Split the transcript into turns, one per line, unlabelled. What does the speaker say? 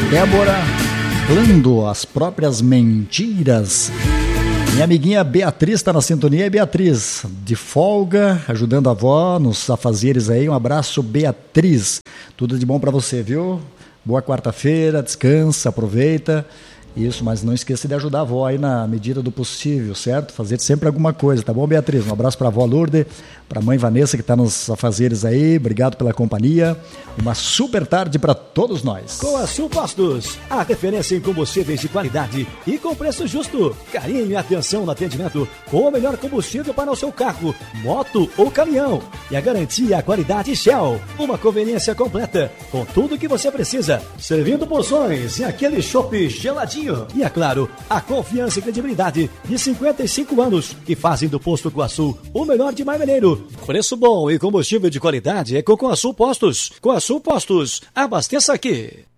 Débora, falando as próprias mentiras. Minha amiguinha Beatriz está na sintonia. Beatriz, de folga, ajudando a avó nos afazeres aí. Um abraço, Beatriz. Tudo de bom para você, viu? Boa quarta-feira, descansa, aproveita. Isso, mas não esqueça de ajudar a avó aí na medida do possível, certo? Fazer sempre alguma coisa, tá bom, Beatriz? Um abraço para a avó Lourdes, para a mãe Vanessa que está nos afazeres aí. Obrigado pela companhia. Uma super tarde para todos nós.
Coasul Postos, a referência em combustíveis de qualidade e com preço justo. Carinho e atenção no atendimento com o melhor combustível para o seu carro, moto ou caminhão. E a garantia e a qualidade Shell. Uma conveniência completa com tudo o que você precisa. Servindo porções e aquele chopp geladinho. E é claro, a confiança e credibilidade de 55 anos que fazem do Posto Coasul o melhor de Marmeleiro. Preço bom e combustível de qualidade é com Coasul Postos. Coasul Postos, abasteça aqui.